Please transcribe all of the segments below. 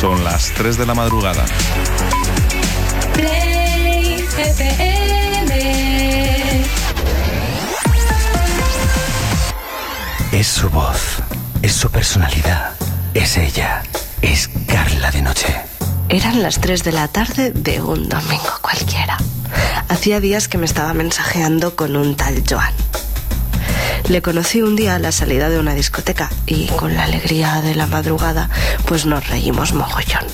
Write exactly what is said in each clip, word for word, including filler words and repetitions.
Son las tres de la madrugada. Play F M. Es su voz, es su personalidad, es ella, es Carla de Noche. Eran las tres de la tarde de un domingo cualquiera. Hacía días que me estaba mensajeando con un tal Joan. Le conocí un día a la salida de una discoteca y con la alegría de la madrugada pues nos reímos mogollón.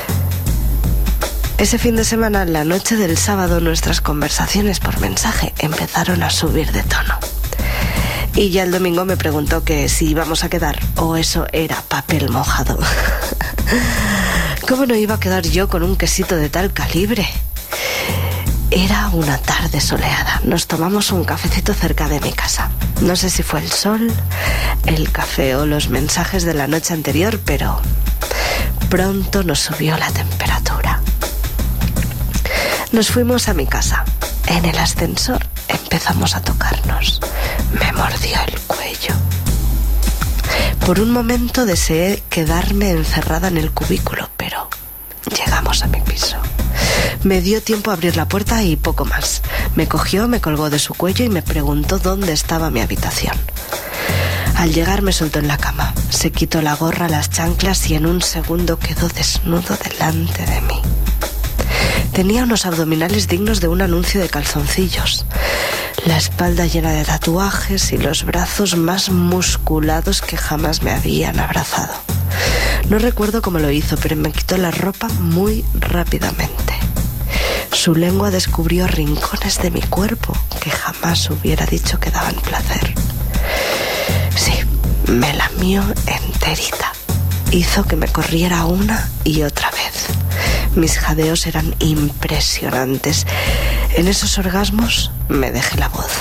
Ese fin de semana, la noche del sábado, nuestras conversaciones por mensaje empezaron a subir de tono. Y ya el domingo me preguntó que si íbamos a quedar o eso era papel mojado. ¿Cómo no iba a quedar yo con un quesito de tal calibre? Era una tarde soleada. Nos tomamos un cafecito cerca de mi casa. No sé si fue el sol, el café o los mensajes de la noche anterior, pero pronto nos subió la temperatura. Nos fuimos a mi casa. En el ascensor empezamos a tocarnos. Me mordió el cuello. Por un momento deseé quedarme encerrada en el cubículo, pero llegamos a mi piso. Me dio tiempo a abrir la puerta y poco más. Me cogió, me colgó de su cuello y me preguntó dónde estaba mi habitación. Al llegar me soltó en la cama. Se quitó la gorra, las chanclas y en un segundo quedó desnudo delante de mí. Tenía unos abdominales dignos de un anuncio de calzoncillos, la espalda llena de tatuajes y los brazos más musculados que jamás me habían abrazado. No recuerdo cómo lo hizo, pero me quitó la ropa muy rápidamente. Su lengua descubrió rincones de mi cuerpo que jamás hubiera dicho que daban placer. Sí, me lamió enterita. Hizo que me corriera una y otra vez. Mis jadeos eran impresionantes. En esos orgasmos me dejé la voz.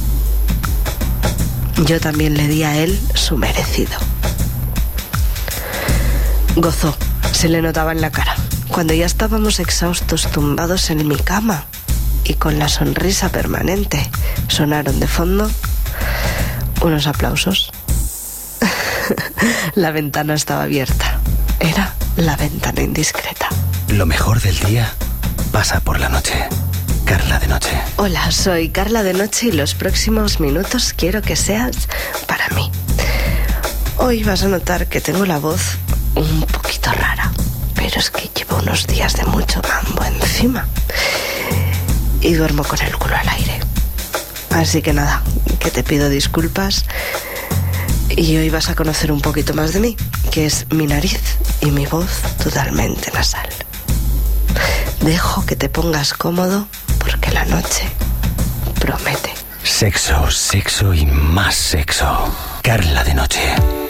Yo también le di a él su merecido. Gozó, se le notaba en la cara. Cuando ya estábamos exhaustos tumbados en mi cama y con la sonrisa permanente, sonaron de fondo unos aplausos. La ventana estaba abierta. Era la ventana indiscreta. Lo mejor del día pasa por la noche. Carla de Noche. Hola, soy Carla de Noche y los próximos minutos quiero que seas para mí. Hoy vas a notar que tengo la voz un poquito rara, pero es que llevo unos días de mucho mambo encima y duermo con el culo al aire. Así que nada, que te pido disculpas y hoy vas a conocer un poquito más de mí, que es mi nariz y mi voz totalmente nasal. Dejo que te pongas cómodo porque la noche promete. Sexo, sexo y más sexo. Carla de Noche.